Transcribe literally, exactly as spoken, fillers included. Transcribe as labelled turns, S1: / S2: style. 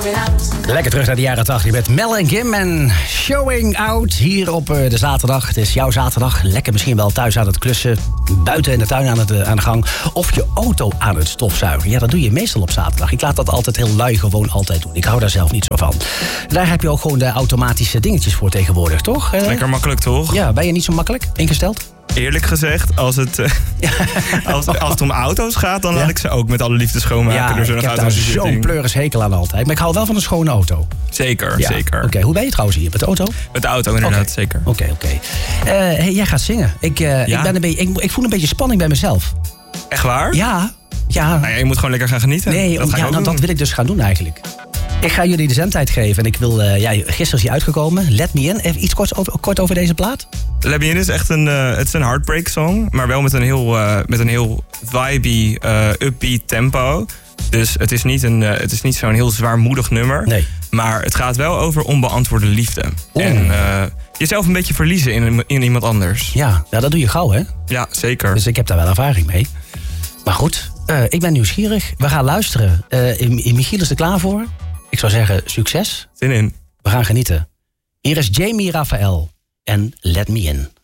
S1: Lekker terug naar de jaren tachtig met Mel en Kim en Showing Out hier op uh, de zaterdag. Het is jouw zaterdag. Lekker misschien wel thuis aan het klussen, buiten in de tuin aan, het, uh, aan de gang. Of je auto aan het stofzuigen. Ja, dat doe je meestal op zaterdag. Ik laat dat altijd heel lui gewoon altijd doen. Ik hou daar zelf niet zo van. Daar heb je ook gewoon de automatische dingetjes voor tegenwoordig, toch? Uh,
S2: Lekker makkelijk, toch?
S1: Ja, ben je niet zo makkelijk ingesteld?
S2: Eerlijk gezegd, als het, uh, als, als het om auto's gaat, dan ja. laat ik ze ook met alle liefde schoonmaken.
S1: Ja,
S2: door zo'n
S1: ik heb daar zo'n pleuris hekel aan altijd. Maar ik hou wel van een schone auto.
S2: Zeker,
S1: ja.
S2: zeker.
S1: Oké, okay, hoe ben je trouwens hier? Met de auto?
S2: Met de auto, inderdaad, okay. zeker.
S1: Oké, okay, oké. Okay. Uh, hey, jij gaat zingen. Ik, uh, ja? ik, ben een beetje, ik, ik voel een beetje spanning bij mezelf.
S2: Echt waar?
S1: Ja. ja.
S2: Nou ja, je moet gewoon lekker gaan genieten.
S1: Nee, dat, ga ja, nou, dat wil ik dus gaan doen eigenlijk. Ik ga jullie de zendtijd geven en ik wil... Uh, ja, gisteren is hij uitgekomen. Let Me In. Even iets kort over, kort over deze plaat.
S2: Let Me In is echt een, uh, het is een heartbreak song. Maar wel met een heel, uh, met een heel vibey, uh, upbeat tempo. Dus het is niet, een, uh, het is niet zo'n heel zwaarmoedig nummer.
S1: Nee.
S2: Maar het gaat wel over onbeantwoorde liefde. Oeh. En uh, jezelf een beetje verliezen in, in iemand anders.
S1: Ja, nou, dat doe je gauw, hè?
S2: Ja, zeker.
S1: Dus ik heb daar wel ervaring mee. Maar goed, uh, ik ben nieuwsgierig. We gaan luisteren. Uh, Michiel is er klaar voor. Ik zou zeggen, succes.
S2: Zin in.
S1: We gaan genieten. Hier is Jamie Raphael en Let Me In.